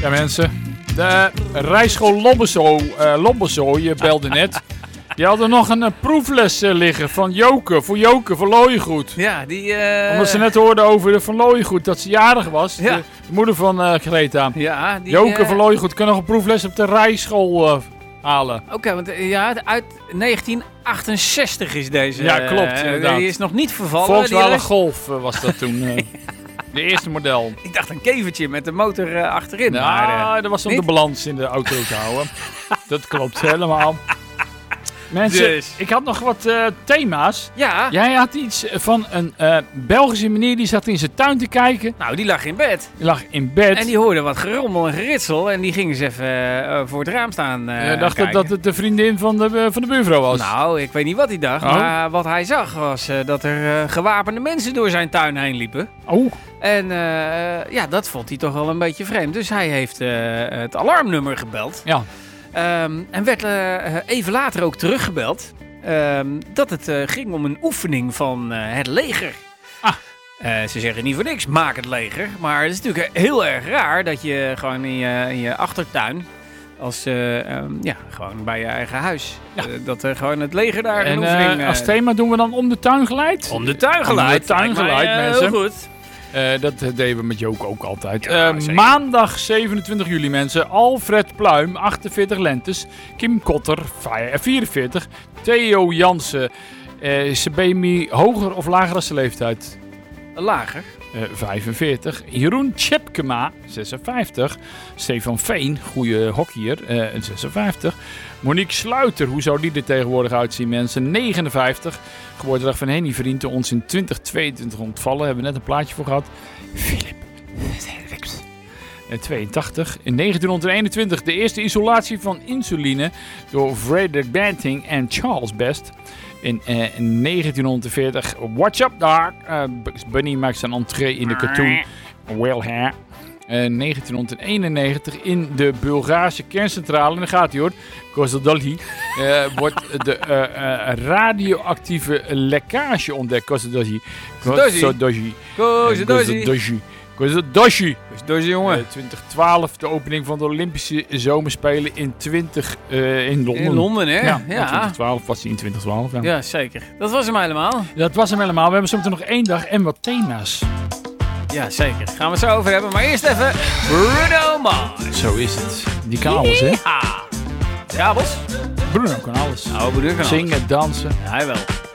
Ja mensen, de rijschool Lomberzo, je belde net. Die hadden nog een proefles liggen van Joke, voor Looiengoed. Ja, die... Omdat ze net hoorden over de Van Looiengoed, dat ze jarig was. Ja. De moeder van Greta. Ja, die... Joke van Looiengoed kan nog een proefles op de rijschool halen. Oké, want uit 1968 is deze. Ja, klopt, inderdaad. Die is nog niet vervallen. Volkswagen Golf was dat toen. De eerste model. Ik dacht een kevertje met de motor achterin. Nou, dat was om niet? de balans in de auto te houden. Dat klopt helemaal. Mensen, Dus. ik had nog wat thema's. Ja, Jij had iets van een Belgische meneer die zat in zijn tuin te kijken. nou die lag in bed. Die lag in bed. En die hoorde wat gerommel en geritsel. En die ging eens even voor het raam staan dacht kijken. dat het de vriendin van de buurvrouw was. Nou, ik weet niet wat hij dacht. Oh. Maar wat hij zag was dat er gewapende mensen door zijn tuin heen liepen. Oh, En dat vond hij toch wel een beetje vreemd. Dus hij heeft het alarmnummer gebeld. ja. En werd even later ook teruggebeld. Dat het ging om een oefening van het leger. Ah. Ze zeggen niet voor niks, maak het leger. Maar het is natuurlijk heel erg raar dat je gewoon in je achtertuin... gewoon bij je eigen huis. Ja. Dat er gewoon het leger daar een oefening... En als thema doen we dan om de tuin geleid? om de tuin geleid. Om de tuin geleid, mensen. Heel goed. Dat deden we met Joke ook altijd. Ja, zeker. Maandag 27 juli mensen. Alfred Pluim, 48 lentes. Kim Kotter, 44. Theo Jansen, is BMI hoger of lager dan zijn leeftijd? Lager. 45. Jeroen Tjepkema, 56. Stefan Veen, goede hockeyer, 56. Monique Sluiter, hoe zou die er tegenwoordig uitzien mensen? 59. Geboortedag van Henny, vrienden ons in 2022 ontvallen. Hebben we net een plaatje voor gehad. Philip. 82. In 1921 de eerste isolatie van insuline door Frederick Banting en Charles Best. In 1940 Watch Up Dog. Bunny maakt zijn entree in de cartoon Well Hair. 1991 in de Bulgaarse kerncentrale, en daar gaat hij hoor, Kozlodolhi, wordt de radioactieve lekkage ontdekt. Kozlodolhi. Kozlodolhi, jongen. 2012 de opening van de Olympische Zomerspelen in Londen. In Londen, hè? Ja, 2012 was hij in 2012. Ja. Ja, zeker. Dat was hem helemaal. Dat was hem helemaal. We hebben zometeen nog 1 dag en wat thema's. Ja, zeker. Gaan we het zo over hebben. Maar eerst even Bruno Mars. Zo is het. Die kan alles, hè? Ja, Bos? Bruno kan alles. Nou, Bruno kan Zingen, dansen. alles. Hij wel.